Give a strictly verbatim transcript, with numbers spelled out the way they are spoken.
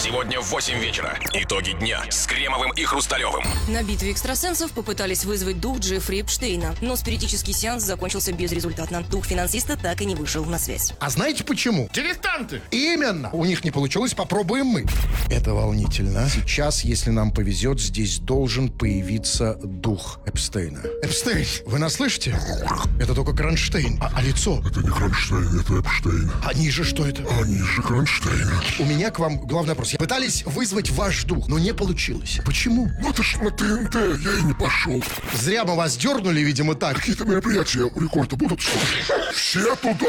Сегодня в восемь вечера. Итоги дня с Кремовым и Хрусталевым. На битве экстрасенсов попытались вызвать дух Джеффри Эпштейна, но спиритический сеанс закончился безрезультатно. Дух финансиста так и не вышел на связь. А знаете почему? Дилетанты! Именно! У них не получилось, попробуем мы. Это волнительно. Сейчас, если нам повезет, здесь должен появиться дух Эпштейна. Эпштейн, вы нас слышите? Это только Кронштейн. А, а лицо? Это не Кронштейн, это Эпштейн. А ниже что это? А ниже Кронштейна. У меня к вам главный вопрос. Пытались вызвать ваш дух, но не получилось. Почему? Ну это ж на ТНТ, я и не пошел. Зря мы вас дернули, видимо, так. Какие-то мероприятия у Рекорда будут? Все туда!